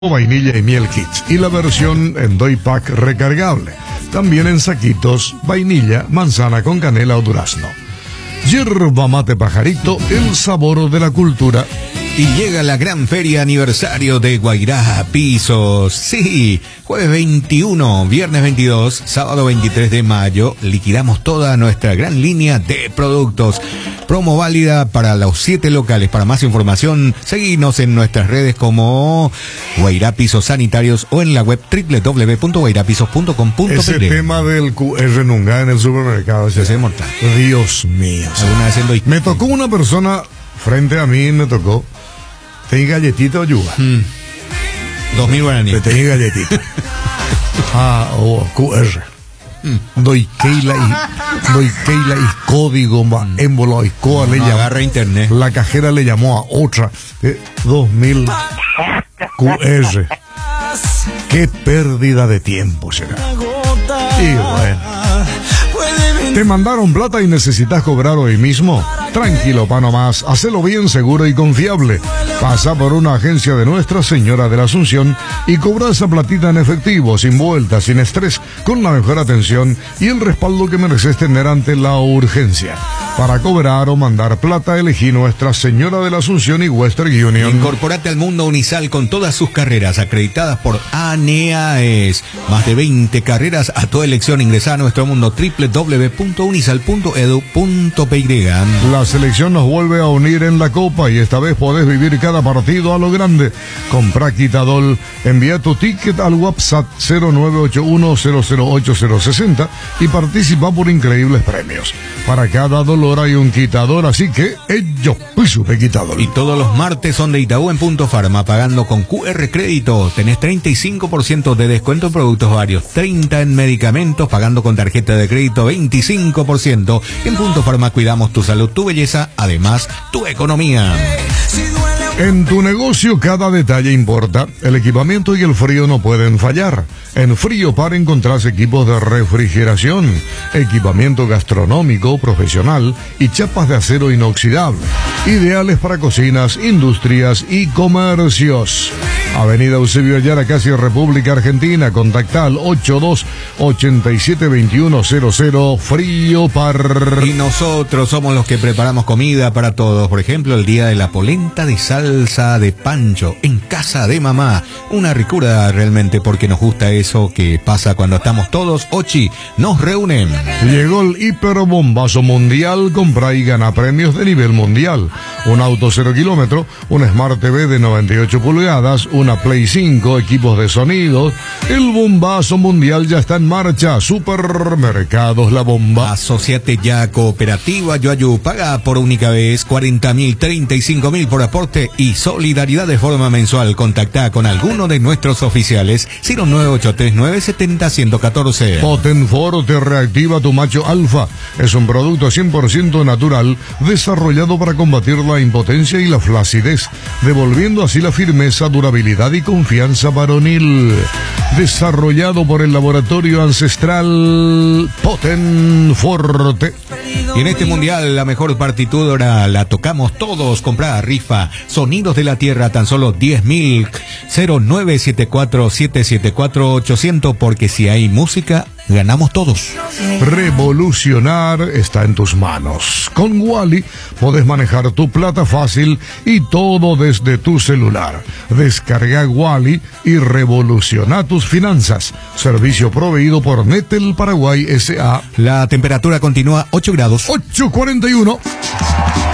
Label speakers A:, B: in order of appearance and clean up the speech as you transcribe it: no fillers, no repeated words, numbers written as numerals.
A: vainilla y miel kits y la versión en doy pack recargable. También en saquitos, vainilla, manzana con canela o durazno. Yerba mate pajarito, el sabor de la cultura.
B: Y llega la gran feria aniversario de Guairá Pisos. Sí, jueves 21, viernes 22, sábado 23 de mayo, liquidamos toda nuestra gran línea de productos. Promo válida para los 7 locales. Para más información, seguinos en nuestras redes como Guairá Pisos Sanitarios o en la web www.guairapisos.com.py.
A: Ese tema del QR nunca en el supermercado.
B: Ese es mortal.
A: Dios mío.
B: ¿Alguna vez
A: me tocó una persona frente a mí, me tocó. ¿Tenés galletita o yuga?
B: 2000 guaraníes.
A: ¿Tenés galletita? QR. Doy Keila y código émbolo y coa le llamó.
B: Agarra internet.
A: La cajera le llamó a otra 2000 QR. Qué pérdida de tiempo será. Y bueno. ¿Te mandaron plata y necesitas cobrar hoy mismo? Tranquilo, pa' nomás, hacelo bien seguro y confiable. Pasa por una agencia de Nuestra Señora de la Asunción y cobra esa platita en efectivo, sin vueltas, sin estrés, con la mejor atención y el respaldo que mereces tener ante la urgencia. Para cobrar o mandar plata, elegí Nuestra Señora de la Asunción y Western Union.
B: Incorporate al mundo Unisal con todas sus carreras acreditadas por ANEAES. Más de 20 carreras a tu elección. Ingresa a nuestro mundo www.unisal.edu.py.
A: La selección nos vuelve a unir en la Copa y esta vez podés vivir cada partido a lo grande. Compra Quitadol, envía tu ticket al WhatsApp 0981008060 y participa por increíbles premios. Para cada dolor hay un quitador, así que ellos supe Quitadol.
B: Y todos los martes son de Itaú en Punto Farma, pagando con QR crédito. Tenés 35% de descuento en productos varios, 30% en medicamentos, pagando con tarjeta de crédito 25%. En Punto Farma cuidamos tu salud, tu belleza, además tu economía.
A: En tu negocio cada detalle importa. El equipamiento y el frío no pueden fallar. En Frío Par encontrás equipos de refrigeración, equipamiento gastronómico, profesional y chapas de acero inoxidable, ideales para cocinas, industrias y comercios. Avenida Eusebio Ayala, casi República Argentina. Contacta al 82872100 Frío Par.
B: Y nosotros somos los que preparamos comida para todos. Por ejemplo, el día de la polenta de salsa de pancho en casa de mamá. Una ricura realmente, porque nos gusta eso que pasa cuando estamos todos. Ochi, nos reúnen.
A: Llegó el hiperbombazo mundial. Compra y gana premios de nivel mundial. Un auto 0 kilómetro, un Smart TV de 98 pulgadas, una Play 5, equipos de sonido. El bombazo mundial ya está en marcha. Supermercados La Bomba.
B: Asociate ya a Cooperativa Yoayu. Paga por única vez 40.000, 35.000 por aporte y solidaridad de forma mensual. Contacta con alguno de nuestros oficiales 0983970-114.
A: Potenforte reactiva tu macho alfa. Es un producto 100% natural desarrollado para combatir la impotencia y la flacidez, devolviendo así la firmeza, durabilidad y confianza varonil. Desarrollado por el laboratorio ancestral Potenforte.
B: Y en este mundial la mejor partitura la tocamos todos. Comprá rifa Sonidos de la Tierra, tan solo 10.000. 0974-774-800, porque si hay música, ganamos todos.
A: Revolucionar está en tus manos. Con Wally podés manejar tu plata fácil y todo desde tu celular. Descarga Wally y revoluciona tus finanzas. Servicio proveído por Netel Paraguay S.A.
B: La temperatura continúa 8 grados.
A: 8:41.